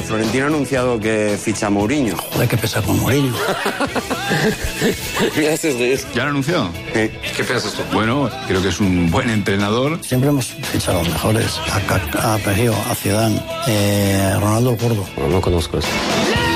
Florentino ha anunciado que ficha a Mourinho. Joder, que pesa con Mourinho. Me haces reír. ¿Ya lo ha anunciado? ¿Qué piensas tú? Bueno, creo que es un buen entrenador. Siempre hemos fichado a los mejores. A Pejio, a Zidane, Ronaldo el Gordo. No conozco eso.